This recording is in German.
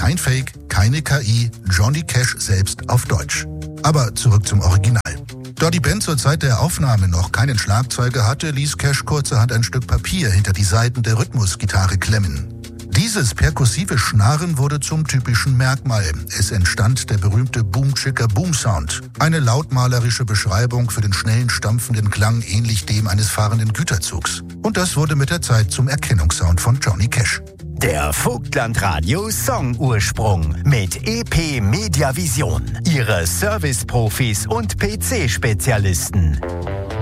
Kein Fake, keine KI, Johnny Cash selbst auf Deutsch. Aber zurück zum Original. Da die Band zur Zeit der Aufnahme noch keinen Schlagzeuger hatte, ließ Cash kurzerhand ein Stück Papier hinter die Saiten der Rhythmusgitarre klemmen. Dieses perkussive Schnarren wurde zum typischen Merkmal. Es entstand der berühmte Boom-Chicka-Boom-Sound. Eine lautmalerische Beschreibung für den schnellen, stampfenden Klang, ähnlich dem eines fahrenden Güterzugs. Und das wurde mit der Zeit zum Erkennungssound von Johnny Cash. Der Vogtlandradio Song-Ursprung mit EP Mediavision. Ihre Service-Profis und PC-Spezialisten.